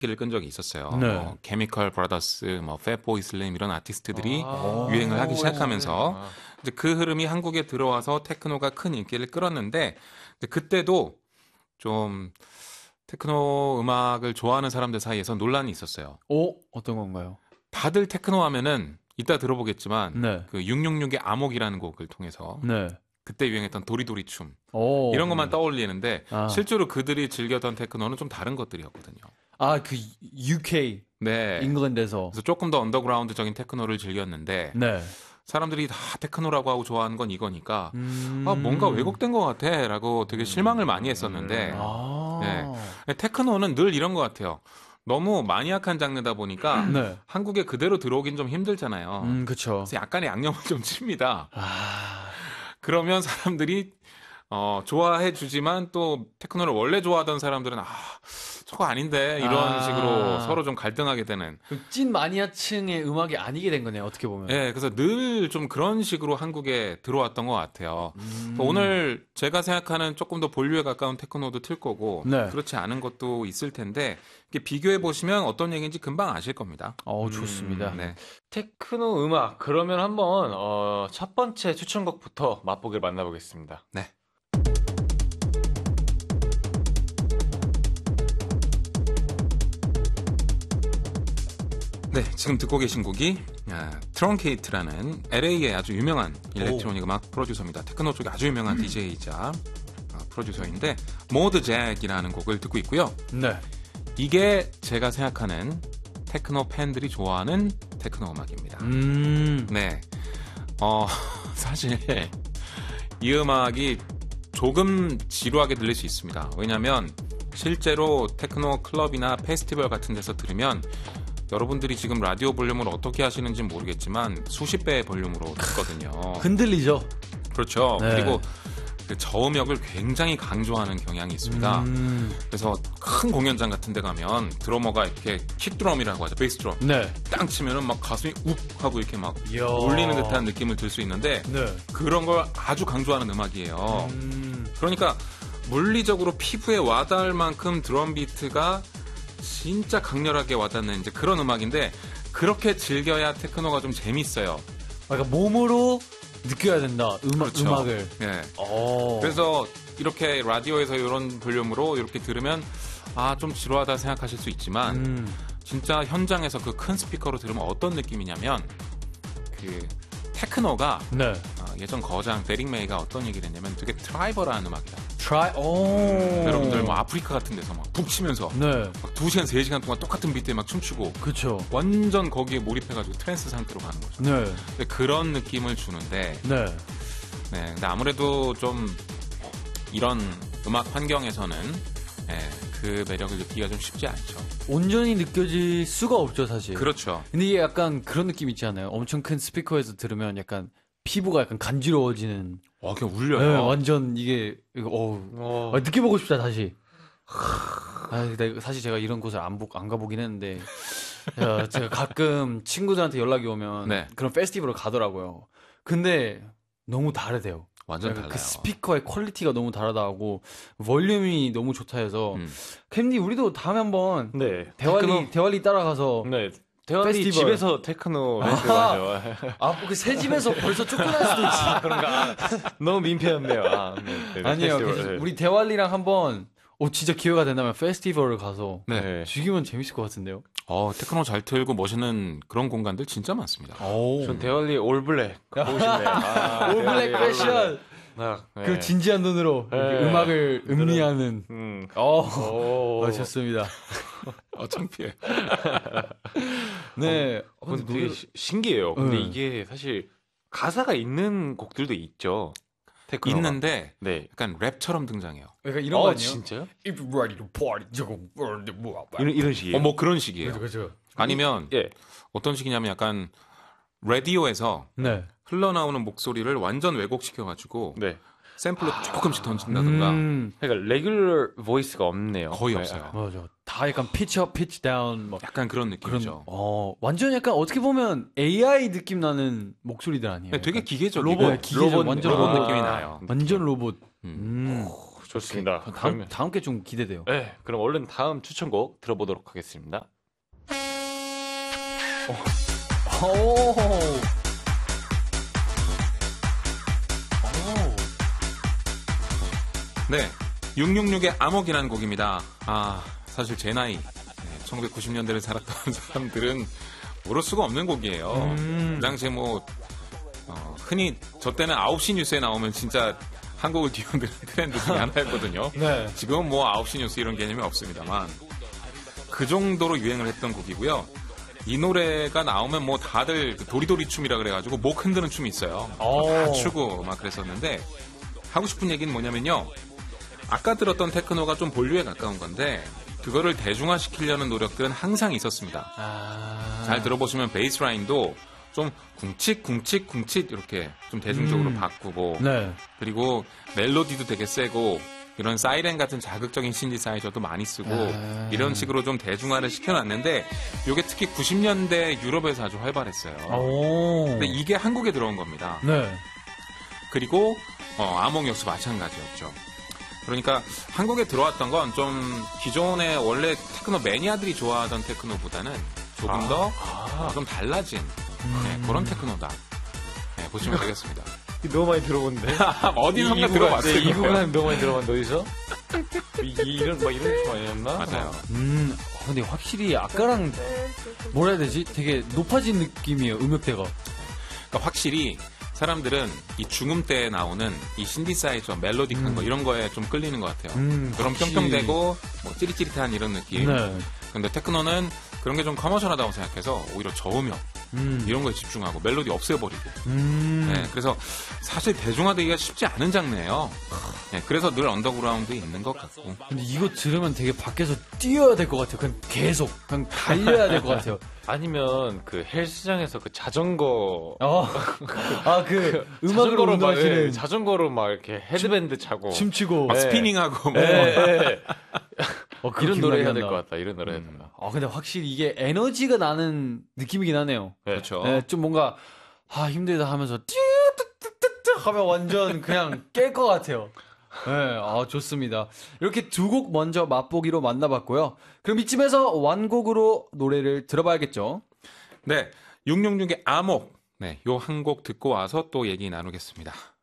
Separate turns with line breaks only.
인기를 끈 적이 있었어요.
네.
케미컬 브라더스, 팻보이 슬림 이런 아티스트들이 유행을 하기 시작하면서 이제 그 흐름이 한국에 들어와서 테크노가 큰 인기를 끌었는데 그때도 좀 테크노 음악을 좋아하는 사람들 사이에서 논란이 있었어요.
어떤 건가요?
다들 테크노 하면은 이따 들어보겠지만
네.
그 666의 암흑이라는 곡을 통해서
네.
그때 유행했던 도리도리 춤
오.
이런 것만 떠올리는데
아.
실제로 그들이 즐겼던 테크노는 좀 다른 것들이었거든요.
그 UK
네.
잉글랜드에서.
그래서 조금 더 언더그라운드적인 테크노를 즐겼는데
네.
사람들이 다 테크노라고 하고 좋아하는 건 이거니까 뭔가 왜곡된 것 같아라고 되게 실망을 많이 했었는데 네. 테크노는 늘 이런 것 같아요. 너무 마니악한 장르다 보니까
네.
한국에 그대로 들어오긴 좀 힘들잖아요.
그렇죠.
그래서 약간의 양념을 좀 칩니다. 그러면 사람들이 좋아해 주지만 또 테크노를 원래 좋아하던 사람들은 저거 아닌데 이런 식으로 서로 좀 갈등하게 되는
찐 마니아층의 음악이 아니게 된 거네요. 어떻게 보면.
네, 그래서 늘 좀 그런 식으로 한국에 들어왔던 것 같아요. 오늘 제가 생각하는 조금 더 본류에 가까운 테크노도 틀 거고
네.
그렇지 않은 것도 있을 텐데 비교해 보시면 어떤 얘기인지 금방 아실 겁니다.
좋습니다.
네.
테크노 음악 그러면 한번 첫 번째 추천곡부터 맛보기를 만나보겠습니다.
네. 네, 지금 듣고 계신 곡이 트렁케이트라는 LA의 아주 유명한 일렉트로닉 음악 프로듀서입니다. 테크노 쪽에 아주 유명한 DJ이자 프로듀서인데 모드 잭이라는 곡을 듣고 있고요.
네.
이게 제가 생각하는 테크노 팬들이 좋아하는 테크노 음악입니다. 네, 사실 이 음악이 조금 지루하게 들릴 수 있습니다. 왜냐하면 실제로 테크노 클럽이나 페스티벌 같은 데서 들으면 여러분들이 지금 라디오 볼륨을 어떻게 하시는지 모르겠지만 수십 배의 볼륨으로 듣거든요.
흔들리죠.
그렇죠.
네.
그리고 그 저음역을 굉장히 강조하는 경향이 있습니다. 그래서 큰 공연장 같은 데 가면 드러머가 이렇게 킥드럼이라고 하죠. 베이스 드럼.
네.
땅 치면은 막 가슴이 욱 하고 이렇게 막 울리는 듯한 느낌을 들 수 있는데
네.
그런 걸 아주 강조하는 음악이에요. 그러니까 물리적으로 피부에 와닿을 만큼 드럼 비트가 진짜 강렬하게 와닿는 이제 그런 음악인데 그렇게 즐겨야 테크노가 좀 재밌어요.
그러니까 몸으로 느껴야 된다.
그렇죠.
음악을.
네. 그래서 이렇게 라디오에서 이런 볼륨으로 이렇게 들으면 좀 지루하다 생각하실 수 있지만 진짜 현장에서 그 큰 스피커로 들으면 어떤 느낌이냐면 그 테크노가
네.
예전 거장 데릭 메이가 어떤 얘기를 했냐면 되게 트라이벌한 음악이다. 여러분들 뭐 아프리카 같은 데서 막 북 치면서
네.
막 2시간, 3시간 동안 똑같은 비트에 막 춤추고
그렇죠.
완전 거기에 몰입해가지고 트랜스 상태로 가는 거죠.
네.
근데 그런 느낌을 주는데
네.
근데 아무래도 좀 이런 음악 환경에서는 그 매력을 느끼기가 좀 쉽지 않죠.
온전히 느껴질 수가 없죠, 사실.
그렇죠.
근데 이게 약간 그런 느낌 있지 않아요? 엄청 큰 스피커에서 들으면 약간 피부가 약간 간지러워지는.
그냥 울려요.
네, 완전 이게 느껴보고 싶다 다시. 근데 사실 제가 이런 곳을 안 가보긴 했는데 제가 가끔 친구들한테 연락이 오면
네.
그런 페스티벌을 가더라고요. 근데 너무 다르대요.
완전 달라요.
그 스피커의 퀄리티가 너무 다르다고 볼륨이 너무 좋다 해서 캔디 우리도 다음에 한번
네.
대활리 따라가서
네. 대환이
페스티벌.
집에서 테크노 페스티벌 하죠.
그 새 집에서 벌써 쫓겨날 수도 있지.
그런가? 너무 민폐였네요. 네.
아니에요.
페스티벌.
우리 대활리랑 한번 진짜 기회가 된다면 페스티벌을 가서
네.
죽이면 재밌을 것 같은데요.
테크노 잘 틀고 멋있는 그런 공간들 진짜 많습니다.
전 대환리 올블랙 보고 싶네요.
올블랙 패션. 그 진지한 눈으로 음악을 음미하는. 좋습니다.
창피해.
네.
근데 되게 신기해요. 근데 이게 사실 가사가 있는 곡들도 있죠. 테크노가.
있는데
네.
약간 랩처럼 등장해요.
그러니까 이런 거 아니에요?
진짜요?
If you're ready to party, 저거
이런 식이에요.
뭐 그런 식이에요.
그렇죠.
아니면 어떤 식이냐면 약간 라디오에서
네.
흘러나오는 목소리를 완전 왜곡시켜가지고
네.
샘플로 조금씩 던진다든가
그러니까 레귤러 보이스가 없네요.
거의 없어요.
맞아. 다 약간 피치업, 피치다운 뭐
약간 그런 느낌이죠.
완전 약간 어떻게 보면 AI 느낌 나는 목소리들 아니에요?
되게 기계적이고
로봇
완전
로봇
느낌이 나요.
완전 로봇.
좋습니다.
다음 게 좀 기대돼요.
네, 그럼 얼른 다음 추천곡 들어보도록 하겠습니다.
네, 666의 암흑이라는 곡입니다. 사실 제 나이 1990년대를 살았던 사람들은 모를 수가 없는 곡이에요. 그 당시에 흔히 저 때는 9시 뉴스에 나오면 진짜 한국을 뒤흔드는 트렌드 중에 하나였거든요.
네.
지금은 9시 뉴스 이런 개념이 없습니다만 그 정도로 유행을 했던 곡이고요. 이 노래가 나오면 다들 도리도리 춤이라 그래가지고 목 흔드는 춤이 있어요. 다 추고 막 그랬었는데 하고 싶은 얘기는 뭐냐면요. 아까 들었던 테크노가 좀 본류에 가까운 건데 그거를 대중화시키려는 노력들은 항상 있었습니다. 잘 들어보시면 베이스 라인도 좀 쿵칫 이렇게 좀 대중적으로 바꾸고
네.
그리고 멜로디도 되게 세고 이런 사이렌 같은 자극적인 신디사이저도 많이 쓰고 이런 식으로 좀 대중화를 시켜놨는데 이게 특히 90년대 유럽에서 아주 활발했어요. 근데 이게 한국에 들어온 겁니다.
네.
그리고 암흑 역시 마찬가지였죠. 그러니까 한국에 들어왔던 건 좀 기존의 원래 테크노 매니아들이 좋아하던 테크노보다는 조금 더 좀 달라진 그런 테크노다. 네, 보시면 되겠습니다.
너무 많이 들어본데?
어디서 한번 들어봤어요.
이 부분은 너무 많이 들어봤는데 어디서? 이런 춤 아니었나?
맞아요.
근데 확실히 아까랑 뭐라 해야 되지? 되게 높아진 느낌이에요. 음역대가.
그러니까 확실히 사람들은 이 중음대에 나오는 이 신디사이저 멜로딕한 거 이런 거에 좀 끌리는 것 같아요. 그런 평평되고 찌릿찌릿한 이런 느낌.
네.
근데 테크노는 그런 게 좀 커머셜하다고 생각해서 오히려 저음역 이런 거에 집중하고 멜로디 없애버리고. 네, 그래서 사실 대중화되기가 쉽지 않은 장르예요. 네, 그래서 늘 언더그라운드에 있는 것 같고.
근데 이거 들으면 되게 밖에서 뛰어야 될 것 같아요. 그냥 계속 그냥 달려야 될 것 같아요.
아니면 그 헬스장에서 그 자전거
그 음악으로 운동하시는
자전거로 막 이렇게 헤드밴드 차고
춤추고
막 스피닝하고
이런 노래 해야 될 것 같다. 이런 노래 해야 된다.
근데 확실히 이게 에너지가 나는 느낌이긴 하네요.
그렇죠.
네, 좀 뭔가 힘들다 하면서 띠으뜨뜨뜨뜨 하면 완전 그냥 깰 것 같아요. 네, 좋습니다. 이렇게 두 곡 먼저 맛보기로 만나봤고요. 그럼 이쯤에서 완곡으로 노래를 들어봐야겠죠?
네, 666의 암흑. 네, 요 한 곡 듣고 와서 또 얘기 나누겠습니다.